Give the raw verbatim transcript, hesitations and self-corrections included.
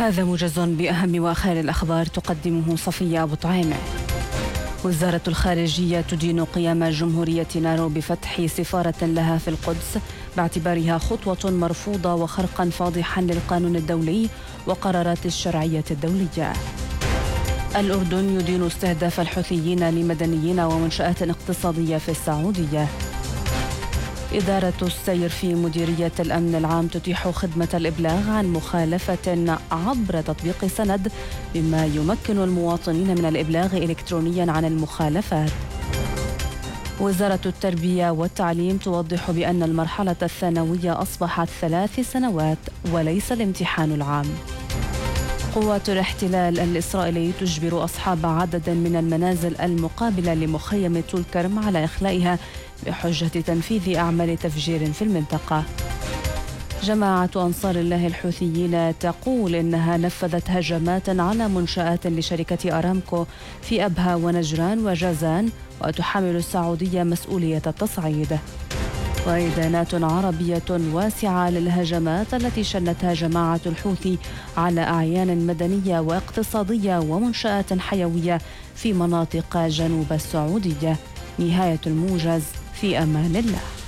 هذا موجز بأهم وآخر الأخبار تقدمه صفية أبو طعيمة. وزارة الخارجية تدين قيام جمهورية نارو بفتح سفارة لها في القدس باعتبارها خطوة مرفوضة وخرقا فاضحا للقانون الدولي وقرارات الشرعية الدولية. الأردن يدين استهداف الحوثيين لمدنيين ومنشآت اقتصادية في السعودية. إدارة السير في مديرية الأمن العام تتيح خدمة الإبلاغ عن مخالفة عبر تطبيق سند، مما يمكن المواطنين من الإبلاغ إلكترونيا عن المخالفات. وزارة التربية والتعليم توضح بأن المرحلة الثانوية أصبحت ثلاث سنوات وليس الامتحان العام. قوات الاحتلال الإسرائيلي تجبر أصحاب عدد من المنازل المقابلة لمخيم طول كرم على إخلائها بحجة تنفيذ أعمال تفجير في المنطقة. جماعة أنصار الله الحوثيين تقول إنها نفذت هجمات على منشآت لشركة أرامكو في أبها ونجران وجازان، وتحمل السعودية مسؤولية التصعيد. وإدانات عربية واسعة للهجمات التي شنتها جماعة الحوثي على أعيان مدنية واقتصادية ومنشآت حيوية في مناطق جنوب السعودية. نهاية الموجز، في أمان الله.